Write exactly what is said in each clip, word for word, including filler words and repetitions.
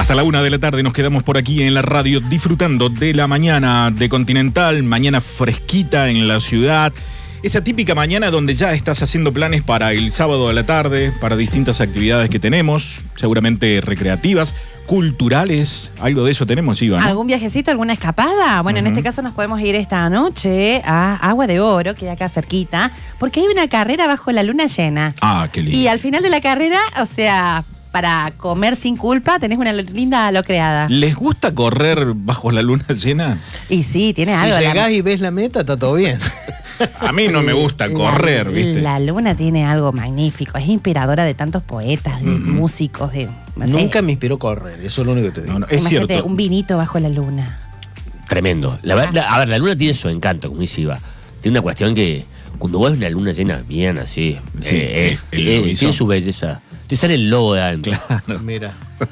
Hasta la una de la tarde nos quedamos por aquí en la radio disfrutando de la mañana de Continental, mañana fresquita en la ciudad. Esa típica mañana donde ya estás haciendo planes para el sábado a la tarde, para distintas actividades que tenemos, seguramente recreativas, culturales, algo de eso tenemos, Iva, ¿no? ¿Algún viajecito, alguna escapada? Bueno, uh-huh. en este caso nos podemos ir esta noche a Agua de Oro, que hay acá cerquita, porque hay una carrera bajo la luna llena. Ah, qué lindo. Y al final de la carrera, o sea, para comer sin culpa, tenés una linda locreada. ¿Les gusta correr bajo la luna llena? Y sí, tiene si algo. Si llegás la... y ves la meta, está todo bien. A mí no me gusta correr, la, ¿viste? La luna tiene algo magnífico, es inspiradora de tantos poetas, de mm-hmm. músicos, de... No sé. Nunca me inspiró correr, eso es lo único que te digo. No, no, es Imagínate, cierto. Un vinito bajo la luna. Tremendo. La, la, a ver, la luna tiene su encanto, como dice Iva. Tiene una cuestión que cuando vos ves una luna llena bien así, sí, eh, es, es, es, tiene su belleza. Te sale el lobo de adentro. Claro. Mira.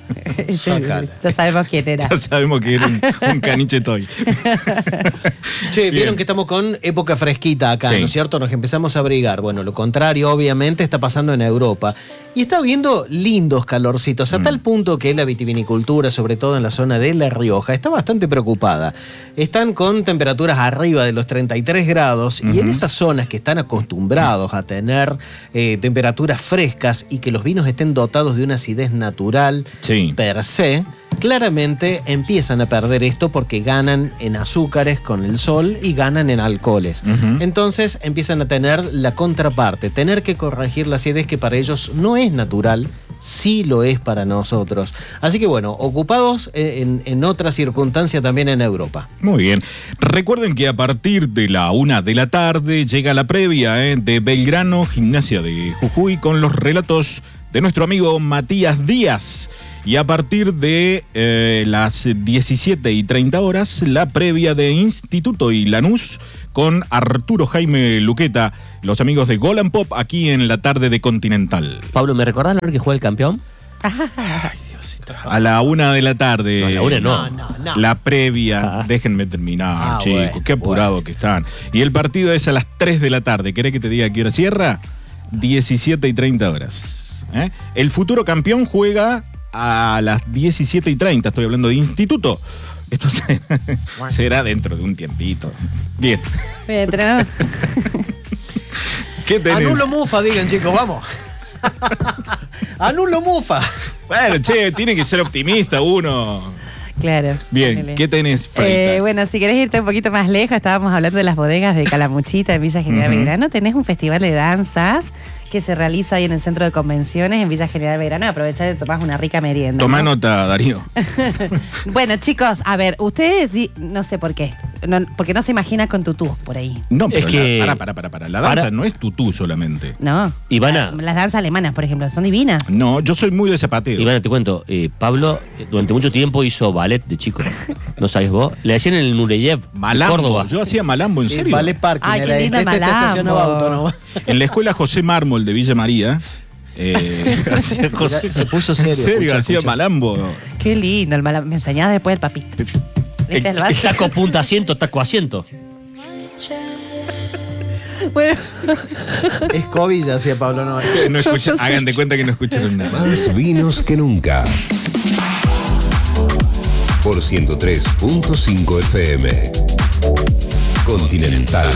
Ya sabemos quién era. Ya sabemos que era un, un caniche toy. Che, Bien. vieron que estamos con época fresquita acá, sí. ¿no es cierto? Nos empezamos a abrigar. Bueno, lo contrario, obviamente, está pasando en Europa. Y está habiendo lindos calorcitos, a mm. tal punto que la vitivinicultura, sobre todo en la zona de La Rioja, está bastante preocupada. Están con temperaturas arriba de los treinta y tres grados, uh-huh. y en esas zonas que están acostumbrados a tener eh, temperaturas frescas y que los vinos estén dotados de una acidez natural sí. per se, claramente empiezan a perder esto porque ganan en azúcares con el sol y ganan en alcoholes. Uh-huh. Entonces empiezan a tener la contraparte, tener que corregir la acidez que para ellos no es natural, sí lo es para nosotros. Así que bueno, ocupados en, en otra circunstancia también en Europa. Muy bien. Recuerden que a partir de la una de la tarde llega la previa eh, de Belgrano, Gimnasia de Jujuy, con los relatos de nuestro amigo Matías Díaz. Y a partir de eh, las diecisiete y treinta horas, la previa de Instituto y Lanús con Arturo Jaime Luqueta, los amigos de Golan Pop, aquí en la tarde de Continental. Pablo, ¿me recordás la hora que juega el campeón? Ay, Diosito. A la una de la tarde. No, a la una no. no, no, no. La previa. Ah. Déjenme terminar, ah, chicos. Bueno, qué apurado bueno. que están. Y el partido es a las tres de la tarde. ¿Querés que te diga a qué hora cierra? diecisiete y treinta horas. ¿Eh? El futuro campeón juega a las diecisiete y treinta, estoy hablando de Instituto. Esto será, será dentro de un tiempito. Bien. Bien, tenemos... ¿Qué tenés? Anulo Mufa, digan, chicos, vamos. Anulo Mufa. Bueno, che, tiene que ser optimista uno. Claro. Bien, ponele. ¿Qué tenés, Freita? Eh, bueno, si querés irte un poquito más lejos, estábamos hablando de las bodegas de Calamuchita en Villa General uh-huh. Belgrano. Tenés un festival de danzas que se realiza ahí en el centro de convenciones en Villa General Belgrano. Aprovechá de tomar una rica merienda. Tomá ¿no? nota, Darío. Bueno, chicos, a ver, ustedes, di- no sé por qué, no, porque no se imagina con tutú por ahí. No, pero Es que- la, para, para, para, para. La danza Para- no es tutú solamente. No. Ivana. La- las danzas alemanas, por ejemplo, son divinas. No, yo soy muy de zapatero. Ivana, te cuento, eh, Pablo eh, durante mucho tiempo hizo ballet de chico. ¿No sabes vos? Le hacían en el Nureyev, Malambo. Córdoba. Yo hacía malambo, en serio. Vale Parking. Ay, qué era lindo este, este Malambo. estacionaba auto, ¿no? En la escuela José Mármol de Villa María. Eh, hacía José- Se puso serio, En serio, escucha, hacía escucha. malambo. Qué lindo, el mala- me enseñaba después el papito. Ese es lo básico. Taco punta asiento, taco asiento. Bueno, Es COVID, ya hacía Pablo Noel. No escucha- hagan de cuenta que no escucharon nada. Más vinos que nunca. Por ciento tres punto cinco F M. Continental.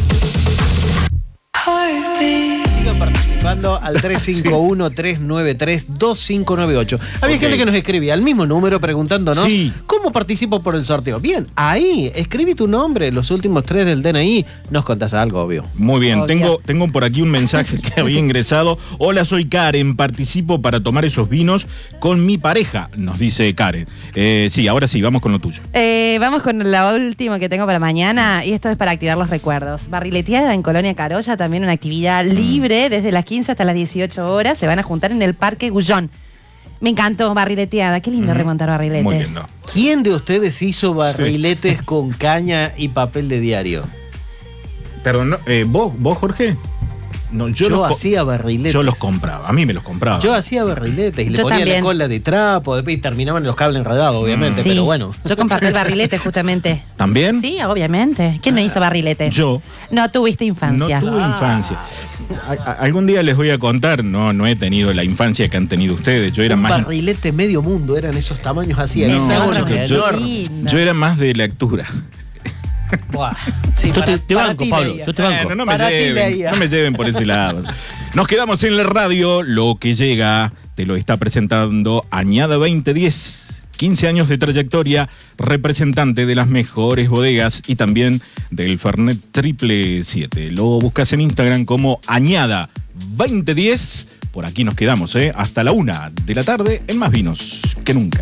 Sigan participando al tres cinco uno, tres nueve tres, dos cinco nueve ocho. Había Ok. gente que nos escribía al mismo número preguntándonos Sí. cómo participo por el sorteo. Bien, ahí, escribí tu nombre, los últimos tres del D N I, nos contás algo, obvio. Muy bien, Obvio. tengo, tengo por aquí un mensaje que había ingresado. Hola, soy Karen, participo para tomar esos vinos con mi pareja, nos dice Karen. Eh, sí, ahora sí, vamos con lo tuyo. eh, vamos con la última que tengo para mañana y esto es para activar los recuerdos. Barrileteada en Colonia Carolla, también una actividad libre desde las quince hasta las dieciocho horas. Se van a juntar en el Parque Gullón. Me encantó barrileteada, qué lindo Ujú. remontar barriletes. Muy lindo. ¿Quién de ustedes hizo barriletes con caña y papel de diario? Perdón, no, eh, ¿vos, ¿vos, Jorge? No, yo Yo, los co- hacía barriletes. Yo los compraba, a mí me los compraba. Yo hacía barriletes y le Yo ponía también. la cola de trapo, después y terminaban los cables enredados, obviamente, Sí. pero bueno. Yo con papel barrilete, justamente. ¿También? Sí, obviamente. ¿Quién no hizo barriletes? Yo. No tuviste No infancia. tuve infancia. A- a- algún día les voy a contar, no, no he tenido la infancia que han tenido ustedes. Yo era Un más. barrilete medio mundo, eran esos tamaños así, No, hexágonos yo- yo- enormes. Yo era más de lectura. Buah. Sí, Yo para- te, te para banco, ti Pablo. leía. Yo te banco. Bueno, no me Para ti lleven, leía. no me lleven por ese lado. Nos quedamos en la radio, lo que llega, te lo está presentando Añada veinte diez. quince años de trayectoria, representante de las mejores bodegas y también del Fernet Triple siete. Lo buscas en Instagram como Añada veinte diez. Por aquí nos quedamos, ¿eh? Hasta la una de la tarde en Más Vinos que Nunca.